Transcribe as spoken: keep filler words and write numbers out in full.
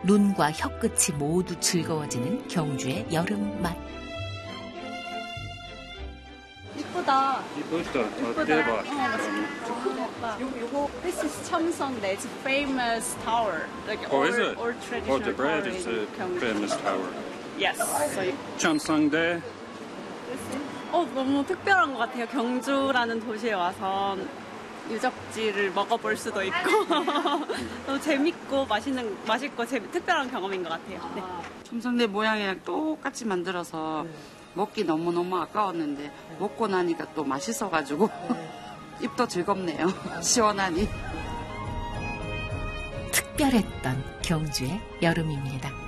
눈과 혀끝이 모두 즐거워지는 경주의 여름 맛. 이쁘다. 이쁘다. 이쁘다. 대박. 어, 요, 요거, this is Cheomseong. It's a famous tower. Like Oh, all, is it? all traditional Oh, the bread tower is in a Gyeongju. famous tower. Yes. So you, Cheomseongdae. 어, 너무 특별한 것 같아요. 경주라는 도시에 와서 유적지를 먹어볼 수도 있고 너무 재밌고 맛있는, 맛있고 재미, 특별한 경험인 것 같아요. 네. 첨성대 모양이랑 똑같이 만들어서 네. 먹기 너무너무 아까웠는데 네. 먹고 나니까 또 맛있어가지고 네. 입도 즐겁네요. 시원하니. 특별했던 경주의 여름입니다.